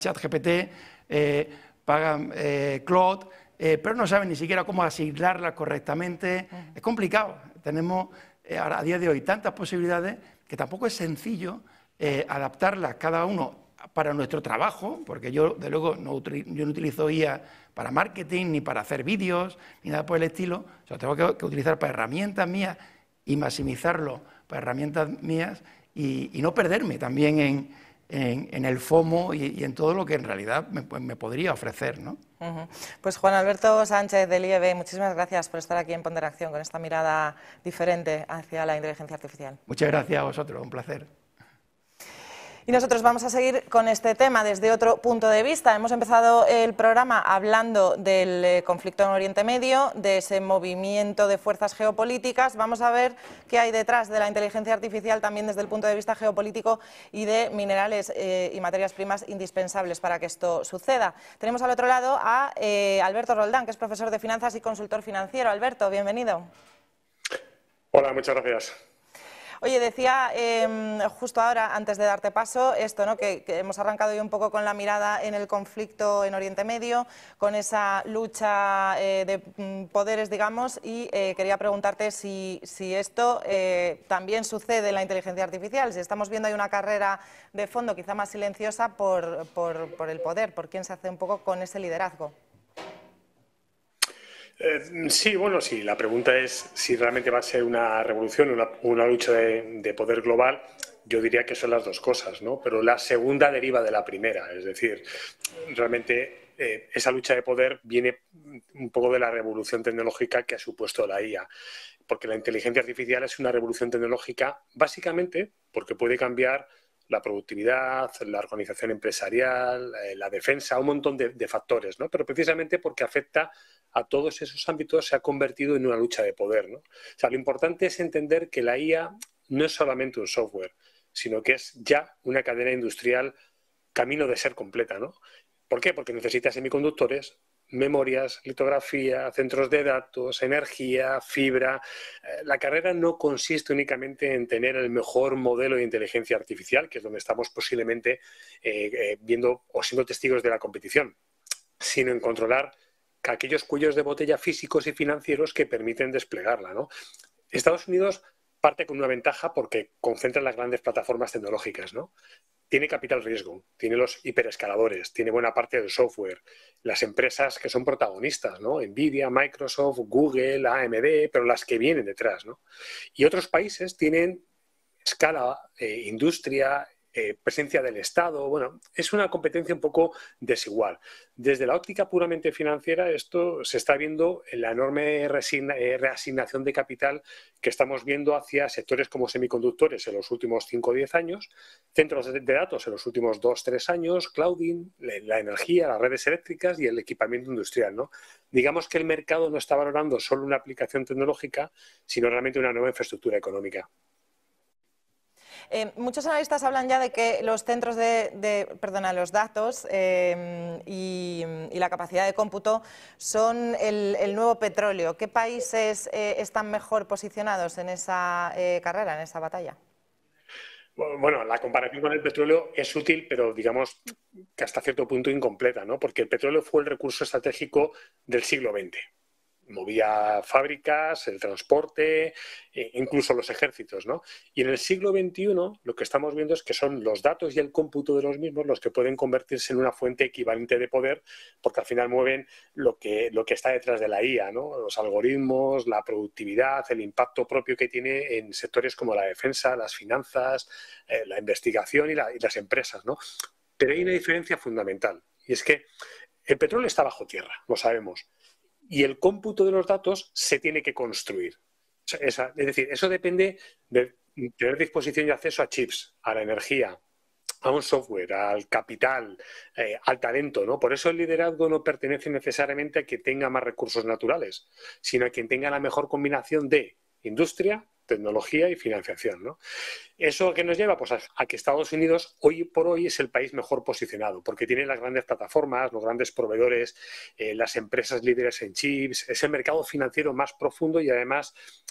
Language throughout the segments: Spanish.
ChatGPT, pagan Claude, pero no saben ni siquiera cómo asignarlas correctamente. Es complicado. Tenemos ahora, a día de hoy, tantas posibilidades que tampoco es sencillo adaptarlas cada uno para nuestro trabajo, porque yo, de luego, no utilizo IA para marketing, ni para hacer vídeos, ni nada por el estilo. O sea, tengo que utilizar para herramientas mías y maximizarlo para herramientas mías y no perderme también en el FOMO y en todo lo que en realidad me podría ofrecer, ¿no? Pues Juan Alberto Sánchez del IEB, muchísimas gracias por estar aquí en Ponderación con esta mirada diferente hacia la inteligencia artificial. Muchas gracias a vosotros, un placer. Y nosotros vamos a seguir con este tema desde otro punto de vista. Hemos empezado el programa hablando del conflicto en Oriente Medio, de ese movimiento de fuerzas geopolíticas. Vamos a ver qué hay detrás de la inteligencia artificial también desde el punto de vista geopolítico y de minerales y materias primas indispensables para que esto suceda. Tenemos al otro lado a Alberto Roldán, que es profesor de finanzas y consultor financiero. Alberto, bienvenido. Hola, muchas gracias. Oye, decía justo ahora, antes de darte paso, esto, ¿no? Que hemos arrancado hoy un poco con la mirada en el conflicto en Oriente Medio, con esa lucha de poderes, digamos, y quería preguntarte si esto también sucede en la inteligencia artificial, si estamos viendo ahí una carrera de fondo quizá más silenciosa por el poder, por quién se hace un poco con ese liderazgo. Sí, bueno, sí, la pregunta es si realmente va a ser una revolución, una lucha de poder global. Yo diría que son las dos cosas, ¿no? Pero la segunda deriva de la primera, es decir, realmente esa lucha de poder viene un poco de la revolución tecnológica que ha supuesto la IA, porque la inteligencia artificial es una revolución tecnológica básicamente porque puede cambiar la productividad, la organización empresarial, la defensa, un montón de factores, ¿no? Pero precisamente porque afecta a todos esos ámbitos se ha convertido en una lucha de poder, ¿no? O sea, lo importante es entender que la IA no es solamente un software, sino que es ya una cadena industrial camino de ser completa, ¿no? ¿Por qué? Porque necesita semiconductores, memorias, litografía, centros de datos, energía, fibra. La carrera no consiste únicamente en tener el mejor modelo de inteligencia artificial, que es donde estamos posiblemente viendo o siendo testigos de la competición, sino en controlar aquellos cuellos de botella físicos y financieros que permiten desplegarla, ¿no? Estados Unidos parte con una ventaja porque concentra las grandes plataformas tecnológicas, ¿no? Tiene capital riesgo, tiene los hiperescaladores, tiene buena parte del software, las empresas que son protagonistas, ¿no? Nvidia, Microsoft, Google, AMD, pero las que vienen detrás, ¿no? Y otros países tienen escala, industria, presencia del Estado. Bueno, es una competencia un poco desigual. Desde la óptica puramente financiera, esto se está viendo en la enorme reasignación de capital que estamos viendo hacia sectores como semiconductores en los últimos 5 o 10 años, centros de datos en los últimos 2 o 3 años, clouding, la energía, las redes eléctricas y el equipamiento industrial, ¿no? Digamos que el mercado no está valorando solo una aplicación tecnológica, sino realmente una nueva infraestructura económica. Muchos analistas hablan ya de que los centros los datos y la capacidad de cómputo son el nuevo petróleo. ¿Qué países están mejor posicionados en esa carrera, en esa batalla? Bueno, la comparación con el petróleo es útil, pero digamos que hasta cierto punto incompleta, ¿no? Porque el petróleo fue el recurso estratégico del siglo XX. Movía fábricas, el transporte, incluso los ejércitos, ¿no? Y en el siglo XXI lo que estamos viendo es que son los datos y el cómputo de los mismos los que pueden convertirse en una fuente equivalente de poder, porque al final mueven lo que está detrás de la IA, ¿no? Los algoritmos, la productividad, el impacto propio que tiene en sectores como la defensa, las finanzas, la investigación y las empresas, ¿no? Pero hay una diferencia fundamental, y es que el petróleo está bajo tierra, lo sabemos. Y el cómputo de los datos se tiene que construir. Es decir, eso depende de tener disposición y acceso a chips, a la energía, a un software, al capital, al talento, ¿no? Por eso el liderazgo no pertenece necesariamente a quien tenga más recursos naturales, sino a quien tenga la mejor combinación de industria, tecnología y financiación, ¿no? ¿Eso qué nos lleva? Pues a que Estados Unidos hoy por hoy es el país mejor posicionado, porque tiene las grandes plataformas, los grandes proveedores, las empresas líderes en chips, es el mercado financiero más profundo y además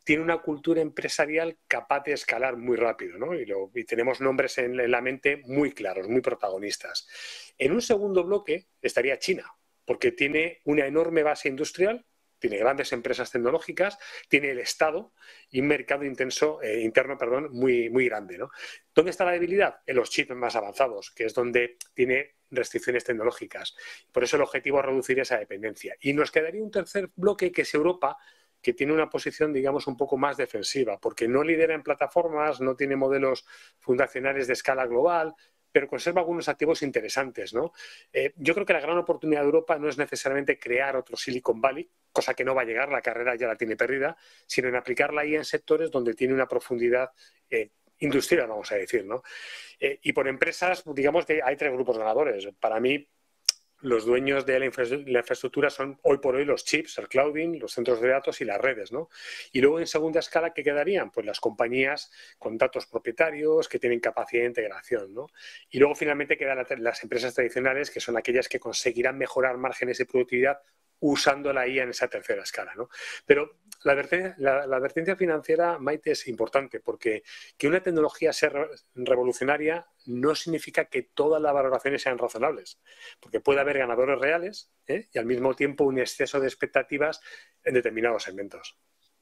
tiene una cultura empresarial capaz de escalar muy rápido, ¿no? Y tenemos nombres en la mente muy claros, muy protagonistas. En un segundo bloque estaría China, porque tiene una enorme base industrial, tiene grandes empresas tecnológicas, tiene el Estado y un mercado interno muy, muy grande, ¿no? ¿Dónde está la debilidad? En los chips más avanzados, que es donde tiene restricciones tecnológicas. Por eso el objetivo es reducir esa dependencia. Y nos quedaría un tercer bloque, que es Europa, que tiene una posición, digamos, un poco más defensiva, porque no lidera en plataformas, no tiene modelos fundacionales de escala global, pero conserva algunos activos interesantes, ¿no? Yo creo que la gran oportunidad de Europa no es necesariamente crear otro Silicon Valley, cosa que no va a llegar, la carrera ya la tiene perdida, sino en aplicar la IA en sectores donde tiene una profundidad industrial, vamos a decir, ¿no? Y por empresas, digamos que hay tres grupos ganadores. Para mí, los dueños de la infraestructura son hoy por hoy los chips, el clouding, los centros de datos y las redes, ¿no? Y luego en segunda escala, ¿qué quedarían? Pues las compañías con datos propietarios que tienen capacidad de integración, ¿no? Y luego finalmente quedan las empresas tradicionales, que son aquellas que conseguirán mejorar márgenes de productividad usando la IA en esa tercera escala, ¿no? Pero la advertencia financiera, Maite, es importante, porque que una tecnología sea revolucionaria no significa que todas las valoraciones sean razonables, porque puede haber ganadores reales y al mismo tiempo un exceso de expectativas en determinados segmentos.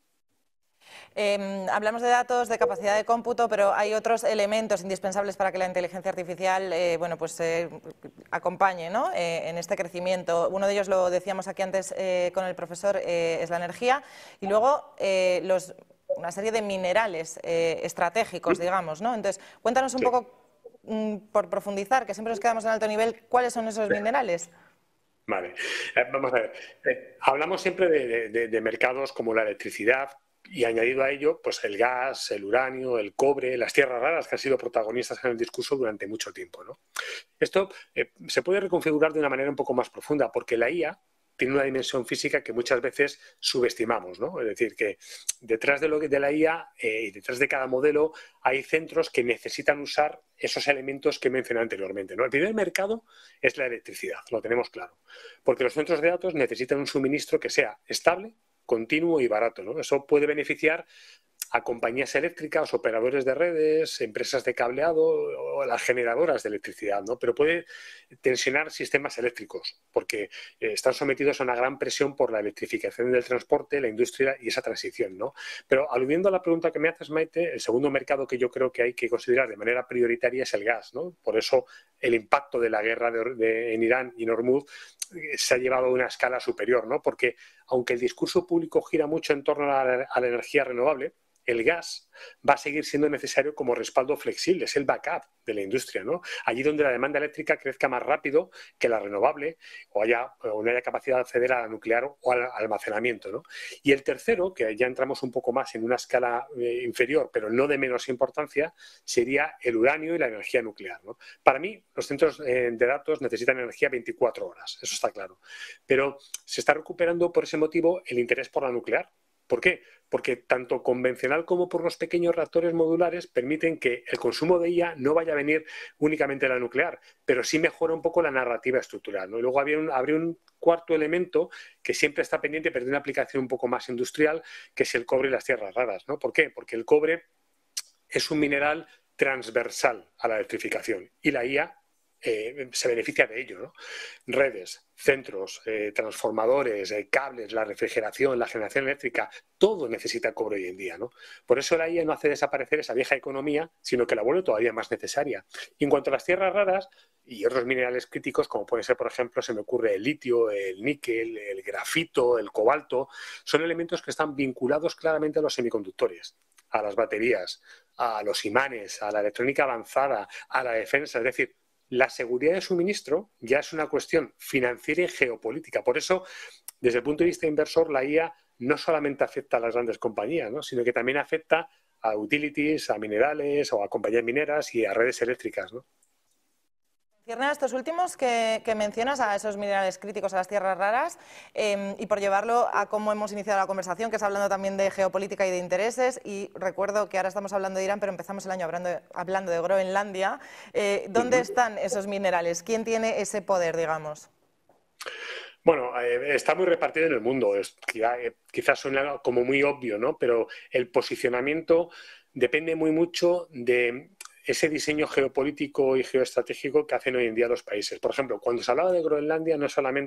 Hablamos de datos, de capacidad de cómputo, pero hay otros elementos indispensables para que la inteligencia artificial acompañe, ¿no? En este crecimiento. Uno de ellos, lo decíamos aquí antes con el profesor, es la energía, y luego una serie de minerales estratégicos, digamos, ¿no? Entonces, cuéntanos un poco, por profundizar, que siempre nos quedamos en alto nivel, ¿cuáles son esos minerales? Vale, vamos a ver. Hablamos siempre de mercados como la electricidad, y añadido a ello, pues el gas, el uranio, el cobre, las tierras raras, que han sido protagonistas en el discurso durante mucho tiempo, ¿no? Esto se puede reconfigurar de una manera un poco más profunda, porque la IA tiene una dimensión física que muchas veces subestimamos, ¿no? Es decir, que detrás de la IA y detrás de cada modelo hay centros que necesitan usar esos elementos que mencioné anteriormente, ¿no? El primer mercado es la electricidad, lo tenemos claro, porque los centros de datos necesitan un suministro que sea estable, continuo y barato, ¿no? Eso puede beneficiar a compañías eléctricas, operadores de redes, empresas de cableado o las generadoras de electricidad, ¿no? Pero puede tensionar sistemas eléctricos porque están sometidos a una gran presión por la electrificación del transporte, la industria y esa transición, ¿no? Pero aludiendo a la pregunta que me haces, Maite, el segundo mercado que yo creo que hay que considerar de manera prioritaria es el gas, ¿no? Por eso el impacto de la guerra en Irán y Hormuz se ha llevado a una escala superior, ¿no? Porque aunque el discurso público gira mucho en torno a la energía renovable, el gas va a seguir siendo necesario como respaldo flexible, es el backup de la industria, ¿no? Allí donde la demanda eléctrica crezca más rápido que la renovable o no haya capacidad de acceder a la nuclear o al almacenamiento, ¿no? Y el tercero, que ya entramos un poco más en una escala inferior, pero no de menos importancia, sería el uranio y la energía nuclear, ¿no? Para mí, los centros de datos necesitan energía 24 horas, eso está claro. Pero se está recuperando por ese motivo el interés por la nuclear. ¿Por qué? Porque tanto convencional como por los pequeños reactores modulares permiten que el consumo de IA no vaya a venir únicamente de la nuclear, pero sí mejora un poco la narrativa estructural, ¿no? Y luego habría un cuarto elemento que siempre está pendiente, pero de una aplicación un poco más industrial, que es el cobre y las tierras raras, ¿no? ¿Por qué? Porque el cobre es un mineral transversal a la electrificación y la IA se beneficia de ello, ¿no? Redes, centros, transformadores, cables, la refrigeración, la generación eléctrica, todo necesita cobre hoy en día, ¿no? Por eso la IA no hace desaparecer esa vieja economía, sino que la vuelve todavía más necesaria. Y en cuanto a las tierras raras y otros minerales críticos, como pueden ser, por ejemplo, se me ocurre el litio, el níquel, el grafito, el cobalto, son elementos que están vinculados claramente a los semiconductores, a las baterías, a los imanes, a la electrónica avanzada, a la defensa, es decir, la seguridad de suministro ya es una cuestión financiera y geopolítica. Por eso, desde el punto de vista inversor, la IA no solamente afecta a las grandes compañías, ¿no? Sino que también afecta a utilities, a minerales o a compañías mineras y a redes eléctricas, ¿no? A estos últimos que mencionas, a esos minerales críticos, a las tierras raras, y por llevarlo a cómo hemos iniciado la conversación, que es hablando también de geopolítica y de intereses, y recuerdo que ahora estamos hablando de Irán, pero empezamos el año hablando de Groenlandia. ¿Dónde están esos minerales? ¿Quién tiene ese poder, digamos? Bueno, está muy repartido en el mundo. Quizás suena como muy obvio, ¿no? Pero el posicionamiento depende muy mucho de ese diseño geopolítico y geoestratégico que hacen hoy en día los países. Por ejemplo, cuando se hablaba de Groenlandia, no solamente